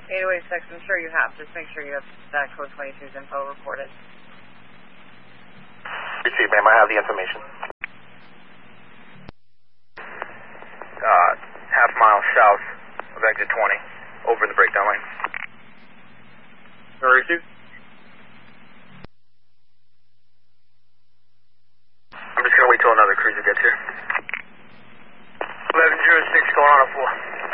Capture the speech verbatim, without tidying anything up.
eight oh eight six, I'm sure you have. Just make sure you have that code twenty-two's info recorded. Received, ma'am. I have the information. Uh, half mile south of exit twenty, over in the breakdown lane. Received. I'm just going to wait till another cruiser gets here. eleven oh six going on a four.